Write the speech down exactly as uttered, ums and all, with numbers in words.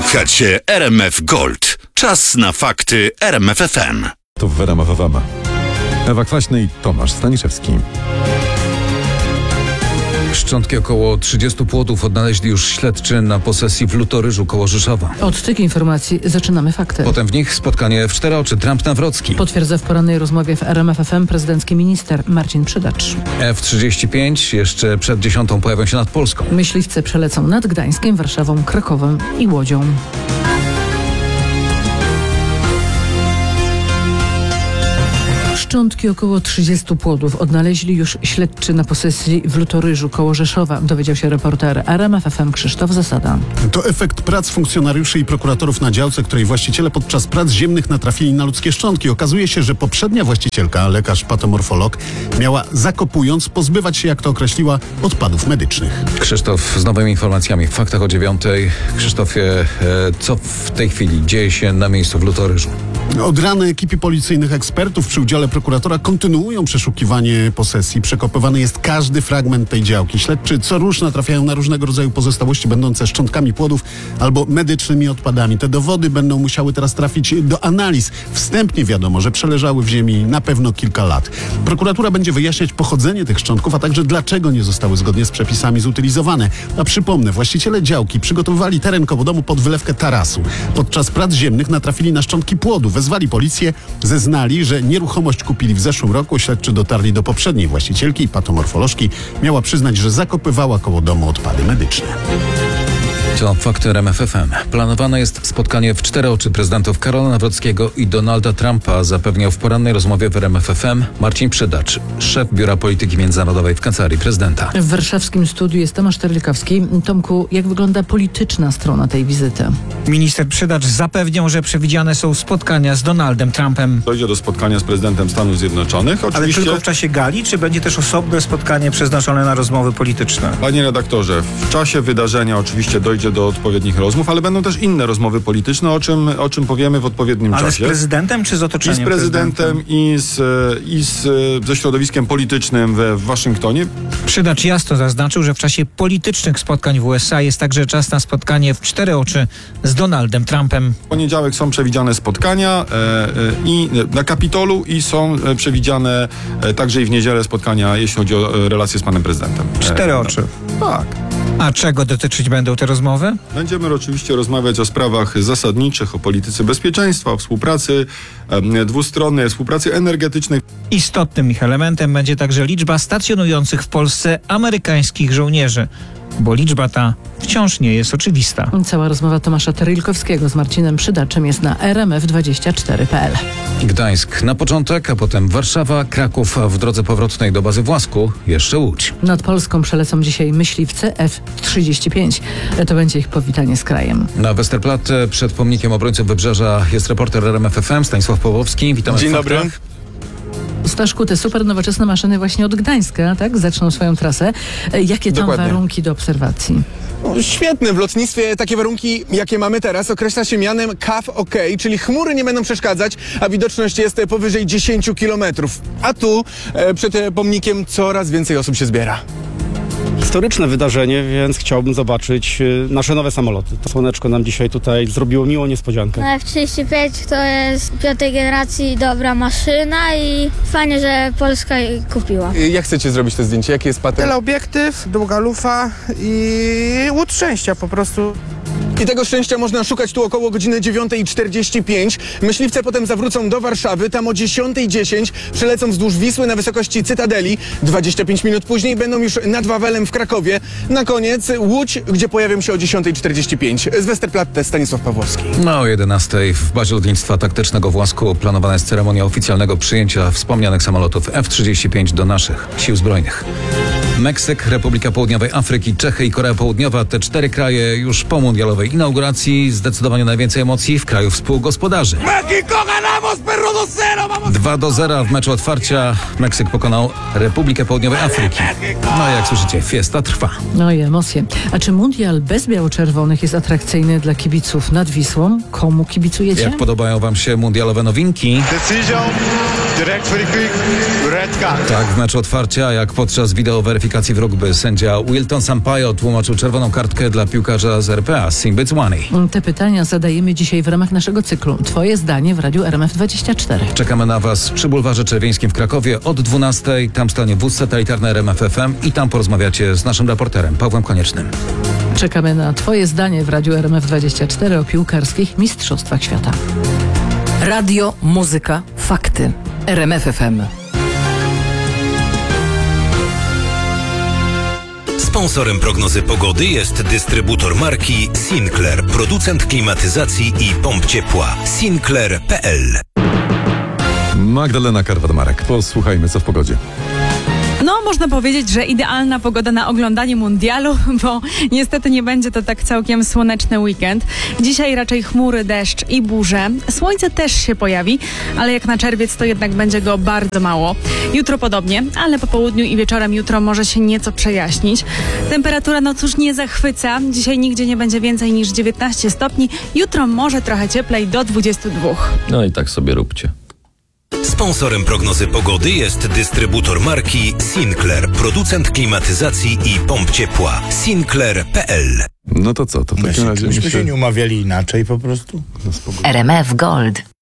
Słuchacie R M F Gold. Czas na fakty R M F F M. To w R M F F M. Ewa Kwaśny i Tomasz Staniszewski. Szczątki około trzydziestu płodów odnaleźli już śledczy na posesji w Lutoryżu koło Rzeszowa. Od tych informacji zaczynamy fakty. Potem w nich spotkanie w cztery oczy Trump-Nawrocki. Potwierdza w porannej rozmowie w R M F F M prezydencki minister Marcin Przydacz. F trzydzieści pięć jeszcze przed dziesiątą pojawią się nad Polską. Myśliwce przelecą nad Gdańskiem, Warszawą, Krakowem i Łodzią. Szczątki około trzydziestu płodów odnaleźli już śledczy na posesji w Lutoryżu koło Rzeszowa, dowiedział się reporter R M F F M Krzysztof Zasada. To efekt prac funkcjonariuszy i prokuratorów na działce, której właściciele podczas prac ziemnych natrafili na ludzkie szczątki. Okazuje się, że poprzednia właścicielka, lekarz patomorfolog, miała zakopując pozbywać się, jak to określiła, odpadów medycznych. Krzysztof z nowymi informacjami w faktach o dziewiątej. Krzysztofie, co w tej chwili dzieje się na miejscu w Lutoryżu? Od rana ekipy policyjnych ekspertów przy udziale prokuratora kontynuują przeszukiwanie posesji. Przekopywany jest każdy fragment tej działki. Śledczy co rusz natrafiają na różnego rodzaju pozostałości będące szczątkami płodów albo medycznymi odpadami. Te dowody będą musiały teraz trafić do analiz. Wstępnie wiadomo, że przeleżały w ziemi na pewno kilka lat. Prokuratura będzie wyjaśniać pochodzenie tych szczątków, a także dlaczego nie zostały zgodnie z przepisami zutylizowane. A przypomnę, właściciele działki przygotowywali teren koło domu pod wylewkę tarasu. Podczas prac ziemnych natrafili na szczątki płodu. Wezwali policję, zeznali, że nieruchomość kupili w zeszłym roku. Śledczy dotarli do poprzedniej właścicielki i patomorfolożki. Miała przyznać, że zakopywała koło domu odpady medyczne. To fakty R M F F M. Planowane jest spotkanie w cztery oczy prezydentów Karola Nawrockiego i Donalda Trumpa, zapewniał w porannej rozmowie w R M F F M Marcin Przydacz, szef Biura Polityki Międzynarodowej w Kancelarii Prezydenta. W warszawskim studiu jest Tomasz Terlikowski. Tomku, jak wygląda polityczna strona tej wizyty? Minister Przydacz zapewniał, że przewidziane są spotkania z Donaldem Trumpem. Dojdzie do spotkania z prezydentem Stanów Zjednoczonych. Ale Oczywiście, tylko w czasie gali, czy będzie też osobne spotkanie przeznaczone na rozmowy polityczne? panie redaktorze, w czasie wydarzenia oczywiście dojdzie do odpowiednich rozmów, ale będą też inne rozmowy polityczne, o czym, o czym powiemy w odpowiednim Ale czasie. z prezydentem czy z I otoczeniem z prezydentem, i, z, i z, ze środowiskiem politycznym we, w Waszyngtonie. Przydacz jasno zaznaczył, że w czasie politycznych spotkań w U S A jest także czas na spotkanie w cztery oczy z Donaldem Trumpem. W poniedziałek są przewidziane spotkania e, e, i na Kapitolu i są e, przewidziane e, także i w niedzielę spotkania, jeśli chodzi o e, relacje z panem prezydentem. E, Cztery oczy. Tak. A czego dotyczyć będą te rozmowy? Będziemy oczywiście rozmawiać o sprawach zasadniczych, o polityce bezpieczeństwa, o współpracy e, dwustronnej, współpracy energetycznej. Istotnym ich elementem będzie także liczba stacjonujących w Polsce amerykańskich żołnierzy, bo liczba ta wciąż nie jest oczywista. Cała rozmowa Tomasza Terlikowskiego z Marcinem Przydaczem jest na r m f dwadzieścia cztery kropka p l. Gdańsk na początek, a potem Warszawa, Kraków, a w drodze powrotnej do bazy w Łasku jeszcze Łódź. Nad Polską przelecą dzisiaj myśliwce F trzydzieści pięć. To będzie ich powitanie z krajem. Na Westerplatte przed pomnikiem obrońców Wybrzeża jest reporter R M F F M Stanisław Pawłowski. Witamy Dzień w dobry. faktach. Staszku, te super nowoczesne maszyny właśnie od Gdańska, tak? Zaczną swoją trasę. Jakie tam Dokładnie. warunki do obserwacji? No, świetne. W lotnictwie takie warunki, jakie mamy teraz, określa się mianem C A F OK, czyli chmury nie będą przeszkadzać, a widoczność jest powyżej dziesięciu kilometrów. A tu e, przed e, pomnikiem coraz więcej osób się zbiera. Historyczne wydarzenie, więc chciałbym zobaczyć y, nasze nowe samoloty. To słoneczko nam dzisiaj tutaj zrobiło miłą niespodziankę. F trzydzieści pięć to jest piątej generacji dobra maszyna i fajnie, że Polska jej kupiła. E, Jak chcecie zrobić to zdjęcie? Jaki jest patent? Teleobiektyw, długa lufa i łód szczęścia po prostu. I tego szczęścia można szukać tu około godziny dziewiątej czterdzieści pięć. Myśliwce potem zawrócą do Warszawy. Tam o dziesiątej dziesięć przelecą wzdłuż Wisły na wysokości Cytadeli. dwadzieścia pięć minut później będą już nad Wawelem w Krakowie. Na koniec Łódź, gdzie pojawią się o dziesiątej czterdzieści pięć. Z Westerplatte Stanisław Pawłowski. No o jedenastej w bazie lotnictwa taktycznego w Łasku planowana jest ceremonia oficjalnego przyjęcia wspomnianych samolotów F trzydzieści pięć do naszych sił zbrojnych. Meksyk, Republika Południowej Afryki, Czechy i Korea Południowa. Te cztery kraje już po mundialowej inauguracji. Zdecydowanie najwięcej emocji w kraju współgospodarzy. dwa do zera w meczu otwarcia. Meksyk pokonał Republikę Południowej Afryki. No jak słyszycie, fiesta trwa. No i emocje. A czy mundial bez biało-czerwonych jest atrakcyjny dla kibiców nad Wisłą? Komu kibicujecie? Jak podobają wam się mundialowe nowinki? Decyzją Direct voor die Kuik, red card. Tak, w meczu otwarcia, jak podczas wideoweryfikacji w rugby, sędzia Wilton Sampaio tłumaczył czerwoną kartkę dla piłkarza z R P A, Simby Dzwani. Te pytania zadajemy dzisiaj w ramach naszego cyklu. Twoje zdanie w Radiu R M F dwadzieścia cztery. Czekamy na Was przy Bulwarze Czerwińskim w Krakowie od dwunastej. Tam stanie wóz satelitarny R M F F M i tam porozmawiacie z naszym reporterem Pawłem Koniecznym. Czekamy na Twoje zdanie w Radiu R M F dwadzieścia cztery o piłkarskich mistrzostwach świata. Radio, muzyka, fakty. R M F F M. Sponsorem prognozy pogody jest dystrybutor marki Sinclair, producent klimatyzacji i pomp ciepła. Sinclair kropka p l. Magdalena Karwat-Marek. Posłuchajmy, co w pogodzie. No, można powiedzieć, że idealna pogoda na oglądanie mundialu, bo niestety nie będzie to tak całkiem słoneczny weekend. Dzisiaj raczej chmury, deszcz i burze. Słońce też się pojawi, ale jak na czerwiec to jednak będzie go bardzo mało. Jutro podobnie, ale po południu i wieczorem jutro może się nieco przejaśnić. Temperatura no cóż nie zachwyca. Dzisiaj nigdzie nie będzie więcej niż dziewiętnaście stopni. Jutro może trochę cieplej do dwudziestu dwóch. No i tak sobie róbcie. Sponsorem prognozy pogody jest dystrybutor marki Sinclair, producent klimatyzacji i pomp ciepła. Sinclair kropka p l. No to co? To w takim razie Myśmy myślę... się nie umawiali inaczej po prostu. R M F Gold.